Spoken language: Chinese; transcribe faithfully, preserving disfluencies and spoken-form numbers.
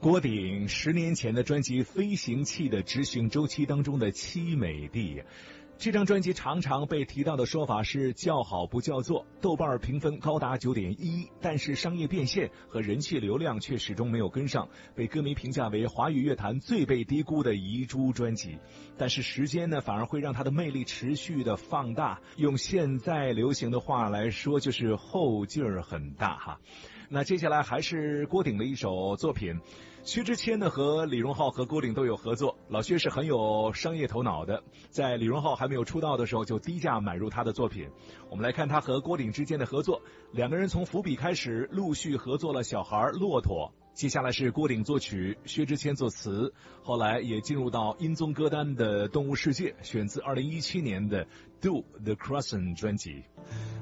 郭顶十年前的专辑《飞行器的执行周期》当中的凄美地，这张专辑常常被提到的说法是叫好不叫座，豆瓣评分高达 九点一， 但是商业变现和人气流量却始终没有跟上，被歌迷评价为华语乐坛最被低估的遗珠专辑。但是时间呢，反而会让它的魅力持续的放大，用现在流行的话来说，就是后劲儿很大哈。那接下来还是郭顶的一首作品，薛之谦呢和李荣浩和郭顶都有合作，老薛是很有商业头脑的，在李荣浩还没有出道的时候就低价买入他的作品。我们来看他和郭顶之间的合作，两个人从伏笔开始陆续合作了小孩骆驼，接下来是郭顶作曲，薛之谦作词，后来也进入到音综歌单的动物世界，选自二零一七年的 Do the Crossing 专辑。